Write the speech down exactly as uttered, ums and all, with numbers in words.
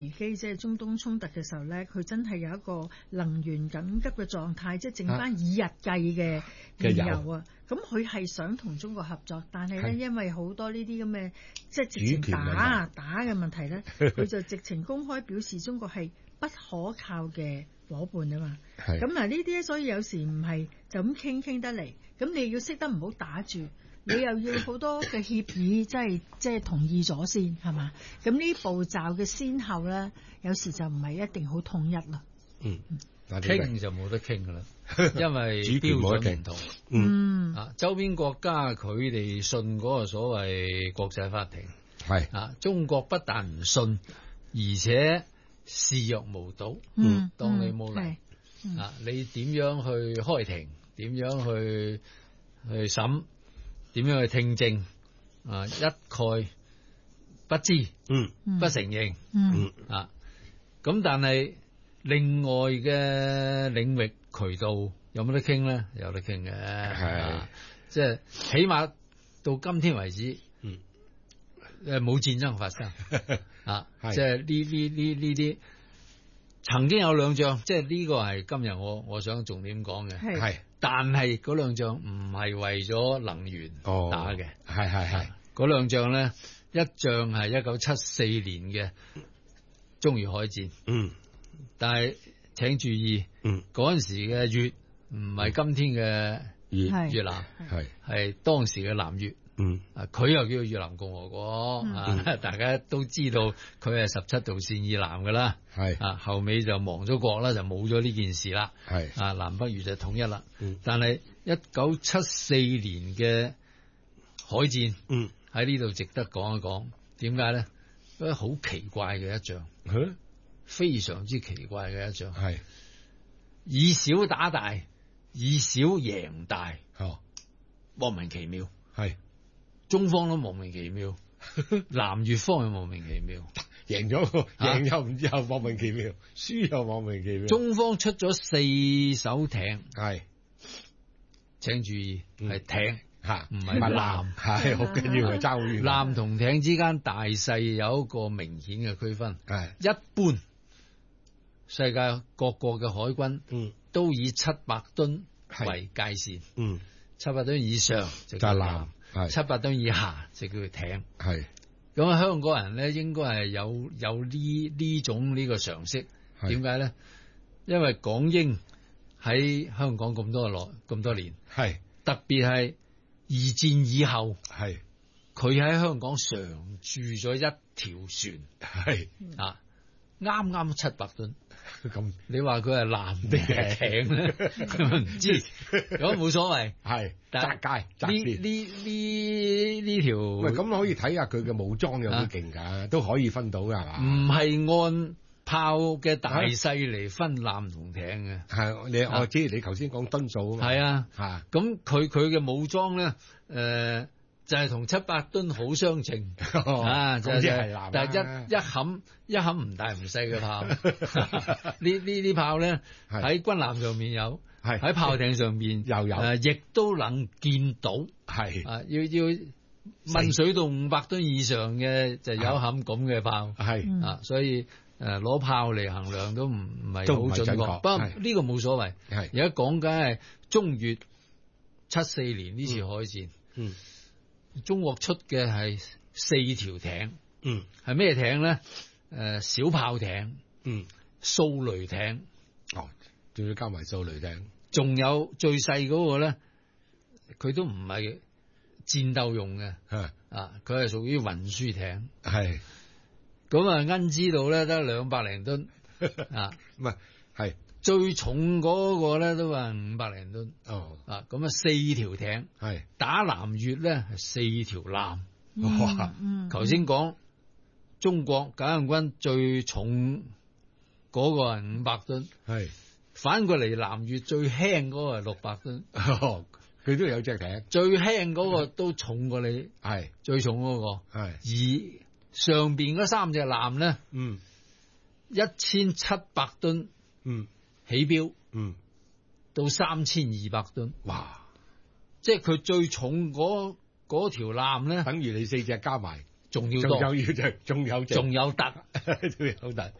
機即係中東衝突嘅時候咧，佢真係有一個能源緊急嘅狀態，即係剩翻以日計嘅原油啊。咁佢係想同中國合作，但係咧因為好多呢啲咁嘅即係直情打打嘅問題咧，佢就直情公開表示中國係不可靠嘅伙伴啊嘛。咁嗱呢啲咧，所以有時唔係就咁傾傾得嚟，咁你要識得唔好打住。你又要好多嘅協議，即係即係同意咗先，係嘛？咁呢步驟嘅先後咧，有時就唔係一定好統一啦。 嗯， 傾就冇得傾噶啦，因為主權冇得傾標準唔同。 嗯， 啊，周邊國家佢哋信嗰個所謂國際法庭， 係啊，中國不但唔信，而且視若無睹。 嗯， 當你冇嚟、 嗯嗯、 啊，你點樣去開庭？點樣去去審？點樣去聽證？啊，一概不知， 嗯， 不承認， 嗯， 啊，咁但係另外嘅領域渠道有冇得傾咧？有得傾嘅，係，即係起碼到今天為止， 嗯， 誒冇戰爭發生，啊，即係呢呢呢呢啲曾經有兩仗，即係呢個係今日我我想重點講嘅， 係。 但係嗰兩仗唔係為咗能源打嘅， 係係係。 嗰兩仗咧，一仗係一九七四年嘅中越海戰， 嗯， 但係請注意， 嗯， 嗰陣時嘅越唔係今天嘅越越南， 係係當時嘅南越， 嗯， 啊佢又叫越南共和國， 嗯、 啊大家都知道佢係十七度線以南噶啦， 係啊後尾就亡咗國啦，就冇咗呢件事啦， 係啊南北越就統一啦， 嗯， 但係一九七四年嘅海戰， 嗯， 喺呢度值得講一講，點解咧？因為好奇怪嘅一仗， 嗯， 非常之奇怪嘅一仗， 係以小打大，以小贏大， 哦， 莫名其妙， 係中方都莫名其妙，南越方又莫名其妙， 贏咗贏又唔知又莫名其妙，輸又莫名其妙。 中方出咗四艘艇， 係請注意係艇吓， 唔係艦， 係好緊要嘅，爭好遠。 艦同艇之間大細有一個明顯嘅區分。 係一般世界各國嘅海軍， 嗯， 都以七百噸為界線， 嗯， 七百噸以上就叫艦，七百噸以下就叫艇。 係咁啊，香港人咧應該係有有呢呢種呢個常識。點解咧？因為港英喺香港咁多耐咁多年， 係特別係二戰以後， 係佢喺香港常駐咗一條船， 係啊，啱啱七百噸。 咁你話佢係艦定係艇咧？唔知，咁冇所謂。 係但界界呢呢呢呢條， 喂，咁可以睇下佢嘅武裝有幾勁㗎，都可以分到㗎係嘛？ 唔係按炮嘅大細嚟分艦同艇嘅。 係你我知你頭先講噸數啊嘛。 係啊， 嚇咁佢佢嘅武裝咧，誒就係同七百噸好相稱啊！就係但係一一冚一冚唔大唔細嘅炮。呢呢啲炮咧喺軍艦上面有，喺炮艇上面又有， 誒亦都能見到。 係啊，要要問水到五百噸以上嘅就有冚咁嘅炮。 係啊，所以誒攞炮嚟衡量都唔唔係好準確。不過呢個冇所謂。係而家講緊係中越七四年呢次海戰。 嗯。 中國出嘅係四條艇， 嗯， 係咩艇咧？誒、呃，小炮艇， 嗯， 掃雷艇， 哦，仲要加埋掃雷艇， 仲有最細嗰個咧，佢都唔係戰鬥用嘅，啊，佢係屬於運輸艇， 係， 咁啊，恩知道咧得兩百零噸，啊， 唔係，係。 最重嗰個咧都話五百零噸， 哦， 啊，咁啊四條艇， 係打南越咧係四條艦， 哇， 頭先講中國解放軍最重嗰個係五百噸， 係反過嚟南越最輕嗰個係六百噸， 佢都有隻艇， 最輕嗰個都重過你， 係最重嗰個， 係而上邊嗰三隻艦咧， 嗯， 一千七百噸， 嗯。 起標， 嗯， 到三千二百噸， 哇！ 即係佢最重嗰嗰條艦咧， 等於你四隻加埋， 仲要多， 仲有要隻，仲有隻， 仲有突， 仲有突。